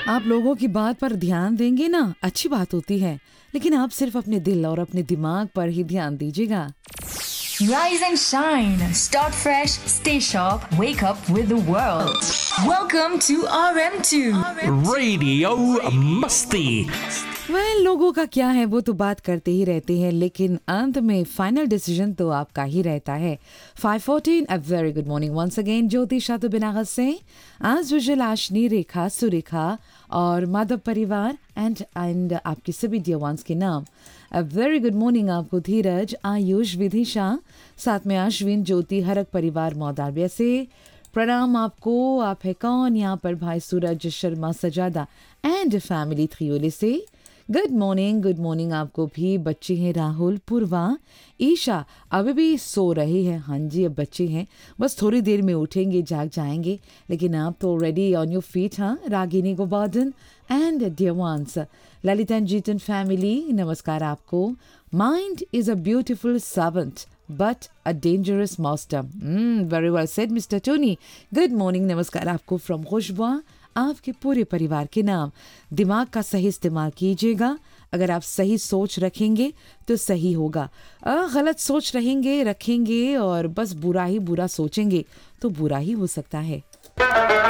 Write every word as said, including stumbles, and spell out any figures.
आप लोगों की बात पर ध्यान देंगे ना, अच्छी बात होती है, लेकिन आप सिर्फ अपने दिल और अपने दिमाग पर ही ध्यान दीजिएगा। Rise and shine. Start fresh. Stay sharp. Wake up with the world. Welcome to R M two. Radio Musti. well, लोगों का क्या है वो तो बात करते ही रहते हैं, लेकिन अंत में फाइनल डिसीजन तो आपका ही रहता है। Five fourteen a very good morning once again. ज्योति शातु बिनागत से आज विजल, आशनी, रेखा, सुरेखा और माधव परिवार एंड एंड आपके सभी डियर वंस के नाम अ वेरी गुड मॉर्निंग आपको। धीरज, आयुष, विधिशा, साथ में अश्विन, ज्योति, हरक परिवार मौदाबिया से प्रणाम आपको। आप है कौन? यहाँ पर भाई सूरज शर्मा सजादा एंड फैमिली थ्रियोले से गुड मॉर्निंग। गुड मॉर्निंग आपको भी। बच्चे हैं राहुल, पूर्वा, ईशा अभी भी सो रहे हैं। हाँ जी, अब बच्चे हैं, बस थोड़ी देर में उठेंगे, जाग जाएंगे, लेकिन आप तो ऑलरेडी ऑन योर फीट। हाँ, Ragini Govardhan and dear ones, Lalita and Jitan family, नमस्कार आपको। Mind is a beautiful servant but a dangerous master. Very well said mister Tony. Good morning, नमस्कार आपको फ्रॉम खुशबुआ, आपके पूरे परिवार के नाम। दिमाग का सही इस्तेमाल कीजिएगा। अगर आप सही सोच रखेंगे तो सही होगा, गलत सोच रहेंगे रखेंगे और बस बुरा ही बुरा सोचेंगे तो बुरा ही हो सकता है।